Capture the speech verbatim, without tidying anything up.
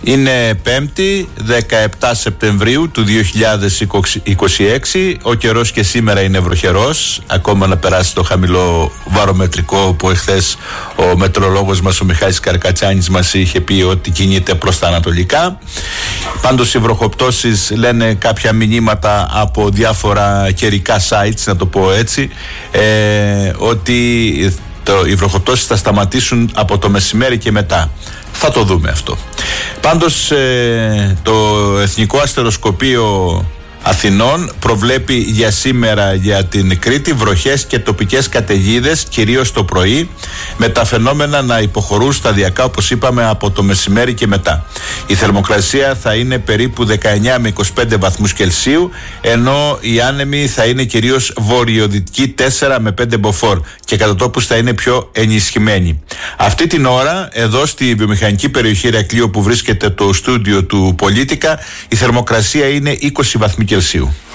Είναι Πέμπτη, δεκαεπτά Σεπτεμβρίου του δύο χιλιάδες είκοσι έξι. Ο καιρός και σήμερα είναι βροχερός, ακόμα να περάσει το χαμηλό βαρομετρικό που εχθές ο μετεωρολόγος μας, ο Μιχάλης Καρκατσάνης, μας είχε πει ότι κινείται προς τα ανατολικά. Πάντως οι βροχοπτώσεις, λένε κάποια μηνύματα από διάφορα καιρικά sites, να το πω έτσι, ε, ότι το, οι βροχοπτώσεις θα σταματήσουν από το μεσημέρι και μετά. Θα το δούμε αυτό. Πάντως ε, το Εθνικό Αστεροσκοπείο Αθηνών προβλέπει για σήμερα για την Κρήτη βροχές και τοπικές καταιγίδες, κυρίως το πρωί, με τα φαινόμενα να υποχωρούν σταδιακά, όπως είπαμε, από το μεσημέρι και μετά. Η θερμοκρασία θα είναι περίπου δεκαεννιά με είκοσι πέντε βαθμούς Κελσίου, ενώ η άνεμη θα είναι κυρίως βορειοδυτική τέσσερα με πέντε μποφόρ και κατά τόπους θα είναι πιο ενισχυμένη. Αυτή την ώρα, εδώ στη βιομηχανική περιοχή Ηρακλείου που βρίσκεται το στούντιο του Πολίτικα, η θερμοκρασία είναι είκοσι βαθμοί Κελσίου.